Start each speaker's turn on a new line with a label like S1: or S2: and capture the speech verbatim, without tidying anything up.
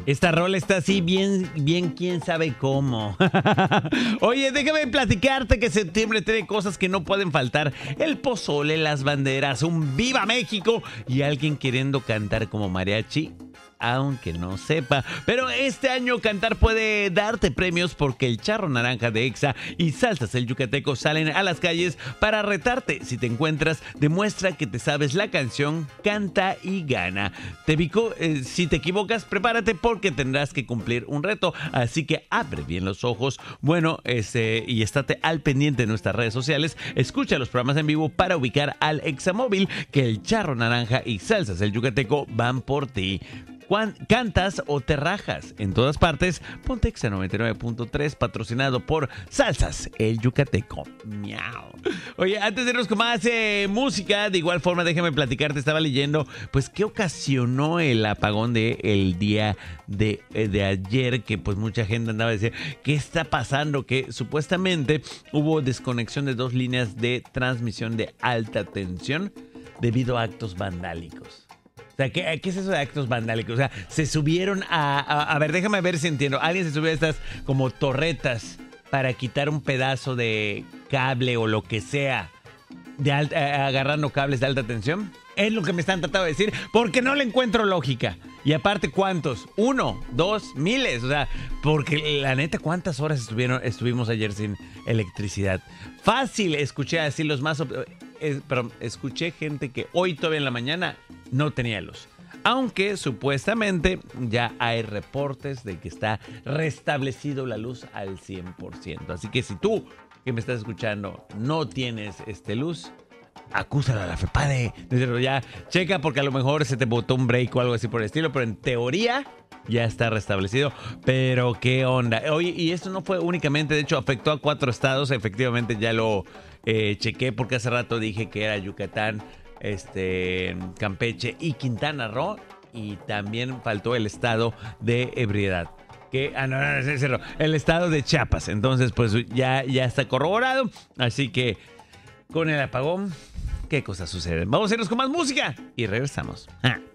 S1: Esta rola está así bien, bien quién sabe cómo. Oye, déjame platicarte que septiembre tiene cosas que no pueden faltar. El pozole, las banderas, un ¡Viva México! Y alguien queriendo cantar como mariachi, aunque no sepa. Pero este año cantar puede darte premios porque el Charro Naranja de Exa y Salsas el Yucateco salen a las calles para retarte. Si te encuentras, demuestra que te sabes la canción, canta y gana. Te pico, eh, si te equivocas, prepárate porque tendrás que cumplir un reto. Así que abre bien los ojos. Bueno, este, y estate al pendiente de nuestras redes sociales. Escucha los programas en vivo para ubicar al Examóvil, que el Charro Naranja y Salsas el Yucateco van por ti. ¿Cantas o te rajas? En todas partes, ponte Exa noventa y nueve punto tres, patrocinado por Salsas el Yucateco. Miau. Oye, antes de irnos con más eh, música, de igual forma, déjame platicarte, estaba leyendo, pues, qué ocasionó el apagón de el día de, eh, de ayer, que pues mucha gente andaba diciendo, ¿qué está pasando? Que supuestamente hubo desconexión de dos líneas de transmisión de alta tensión debido a actos vandálicos. O sea, ¿qué, ¿qué es eso de actos vandálicos? O sea, se subieron a, a... A ver, déjame ver si entiendo. Alguien se subió a estas como torretas para quitar un pedazo de cable o lo que sea, de alta, agarrando cables de alta tensión. Es lo que me están tratando de decir, porque no le encuentro lógica. Y aparte, ¿cuántos? Uno, dos, miles. O sea, porque la neta, ¿cuántas horas estuvieron, estuvimos ayer sin electricidad? Fácil, escuché así los más... Eh, pero escuché gente que hoy todavía en la mañana no tenía luz. Aunque supuestamente ya hay reportes de que está restablecido la luz al cien por ciento. Así que si tú, que me estás escuchando, no tienes este luz, acúsala a la FEPADE. Ya checa porque a lo mejor se te botó un break o algo así por el estilo, pero en teoría ya está restablecido. Pero qué onda. Oye, y esto no fue únicamente, de hecho afectó a cuatro estados. Efectivamente ya lo eh, chequé porque hace rato dije que era Yucatán, este, Campeche y Quintana Roo. Y también faltó el estado de ebriedad. Que, ah, no, no, no, no, no, el estado de Chiapas. Entonces, pues ya, ya está corroborado. Así que con el apagón, ¿qué cosas suceden? Vamos a irnos con más música y regresamos. ¡Ja!